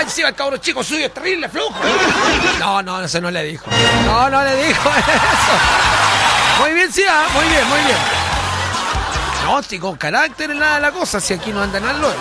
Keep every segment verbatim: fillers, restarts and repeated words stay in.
Ay, sí, el cabro chico suyo es terrible, flojo. No, no, eso no le dijo. No, no le dijo eso. Muy bien, sí, ah, muy bien, muy bien. No, sí, con carácter es nada la cosa, si aquí no andan al loro.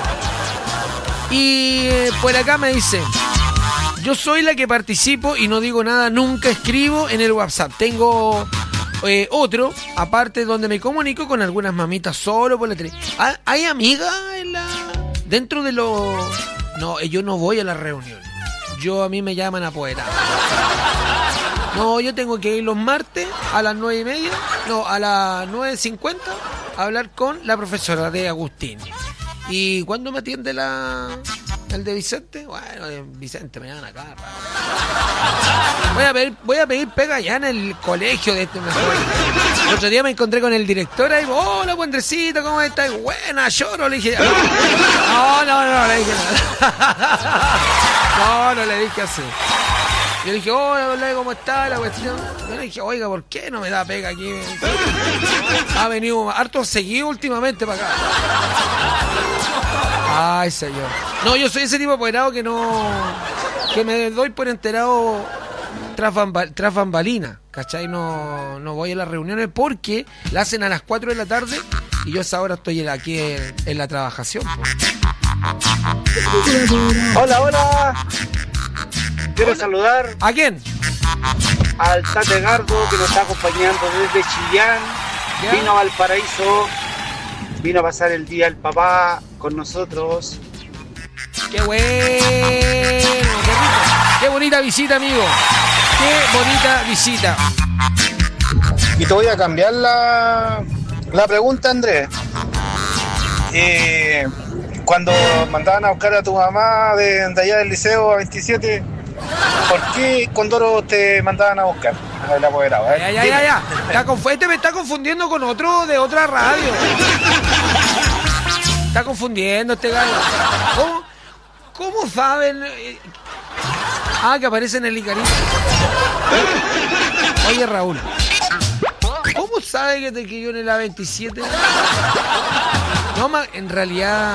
Y eh, por acá me dice: yo soy la que participo y no digo nada, nunca escribo en el WhatsApp. Tengo eh, otro, aparte, donde me comunico con algunas mamitas solo por la tele. ¿Ah, ¿Hay amigas en la... dentro de los... No, yo no voy a la reunión. Yo, a mí me llaman apoderado. No, yo tengo que ir los martes a las nueve y media, no, a las nueve cincuenta, a hablar con la profesora de Agustín. ¿Y cuándo me atiende la... el de Vicente? Bueno, de Vicente me llaman acá. Voy a pedir, voy a pedir pega ya en el colegio de este mejor. El otro día me encontré con el director ahí. Hola, Andresito, ¿cómo estás? Buena, lloro. Le dije, no, no, no, no, le dije nada. No, no le dije así. Yo le dije, hola, ¿cómo está la cuestión? Yo le dije, oiga, ¿por qué no me da pega aquí? Ha venido harto seguido últimamente para acá. Ay, señor. No, yo soy ese tipo de apoderado que no... que me doy por enterado tras, bambal, tras bambalina, ¿cachai? No, no voy a las reuniones porque la hacen a las cuatro de la tarde y yo a esa hora estoy aquí en, en la trabajación. Hola, hola. Quiero hola. saludar. ¿A quién? Al Tate Gardo, que nos está acompañando desde Chillán. ¿Ya? Vino a Valparaíso. Vino a pasar el día el papá con nosotros. ¡Qué bueno! ¡Qué rico! ¡Qué bonita visita, amigo! ¡Qué bonita visita! Y te voy a cambiar la, la pregunta, Andrés. Eh, cuando mandaban a buscar a tu mamá de, de allá del liceo a veintisiete, ¿por qué Condoro te mandaban a buscar? El apoderado, ¿eh? Ya, ya, ya, ya. La confuente me está confundiendo con otro de otra radio. Está confundiendo este gallo. ¿Cómo, cómo saben? Ah, que aparece en el Icarito. Oye, Raúl, ¿cómo sabe que te quedó en el A veintisiete? No, ma, en realidad...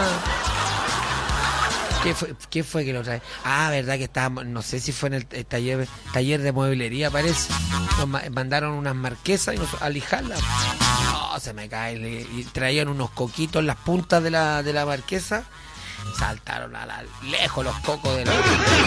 ¿Qué fue, ¿Qué fue que lo trae? Ah, verdad que estaba, no sé si fue en el, el taller taller de mueblería, parece. Nos ma- mandaron unas marquesas y nos, a lijarlas. No, se me cae. Le, y traían unos coquitos en las puntas de la, de la marquesa. Saltaron a la, lejos los cocos de la...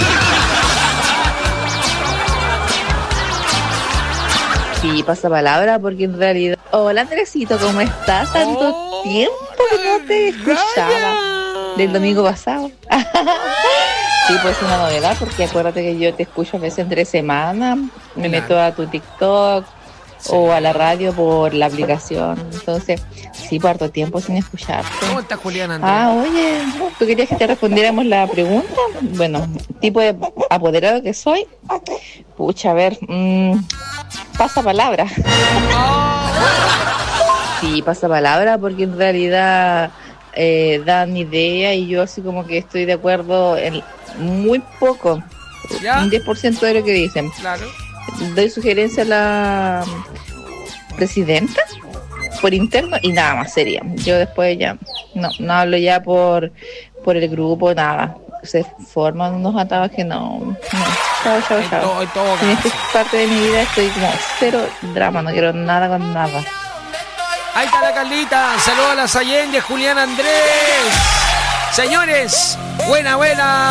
Sí, pasa palabra porque en realidad... Hola, Andresito, ¿cómo estás? Tanto oh, tiempo que no te escuchaba. Del domingo pasado. Sí, pues es una novedad porque acuérdate que yo te escucho a veces entre semanas, me claro. meto a tu TikTok sí. o a la radio por la aplicación. Entonces, sí, parto tiempo sin escucharte. ¿Cómo estás, Julián Andrés? Ah, oye, ¿tú querías que te respondiéramos la pregunta? Bueno, tipo de apoderado que soy, pucha, a ver, mmm, pasa palabra. Oh. Sí, pasa palabra porque en realidad... Eh, dan idea y yo así como que estoy de acuerdo en muy poco, ¿ya? Un diez por ciento de lo que dicen. Claro. Doy sugerencia a la presidenta por interno y nada más sería. Yo después ya no, no hablo ya por por el grupo, nada. Se forman unos atados que no, no. Chao, chao, chao. Todo, todo en esta parte de mi vida estoy como cero drama, no quiero nada con nada. Ahí está la Carlita, saludos a las Allende, Julián Andrés. Señores, buena, buena.